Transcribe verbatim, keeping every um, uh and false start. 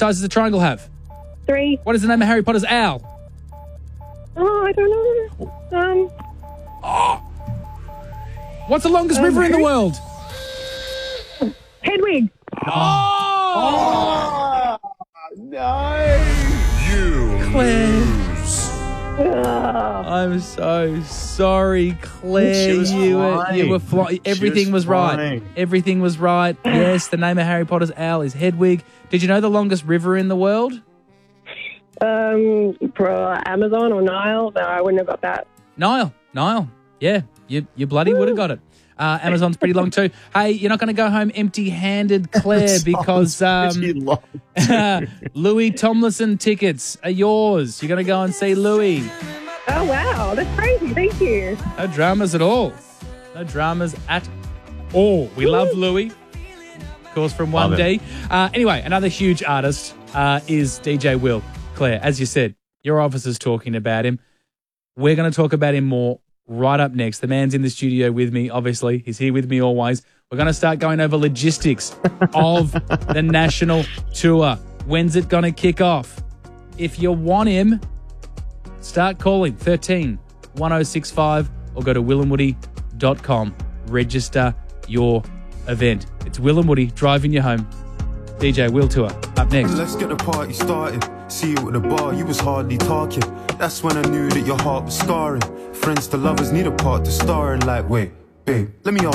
sides does a triangle have? Three. What is the name of Harry Potter's owl? Oh, I don't know. Um. Oh. What's the longest Um, river in the world? Hedwig. Oh! No. You Claire. lose. Oh. I'm so sorry, Claire. She was you were, flying. you were flying. Everything was was, right. flying. Everything was right. Yes, the name of Harry Potter's owl is Hedwig. Did you know the longest river in the world? Um, for Amazon or Nile? No, I wouldn't have got that. Nile. Nile. Yeah, you you bloody would have got it. Uh, Amazon's pretty long too. Hey, you're not going to go home empty-handed, Claire, because um, Louis Tomlinson tickets are yours. You're going to go and see Louis. Oh, wow. That's crazy. Thank you. No dramas at all. No dramas at all. We love Louis. Of course, from one D. Uh, anyway, another huge artist uh, is D J Will. Claire, as you said, your officer's talking about him. We're going to talk about him more right up next. The man's in the studio with me, obviously. He's here with me always. We're going to start going over logistics of the national tour. When's it going to kick off? If you want him, start calling thirteen one oh six five or go to will and woody dot com. Register your event. It's Will and Woody driving you home. D J Will Tour up next. Let's get the party started. See you at the bar, you was hardly talking. That's when I knew that your heart was scarring. Friends to lovers need a part to star in. Like, wait, babe, let me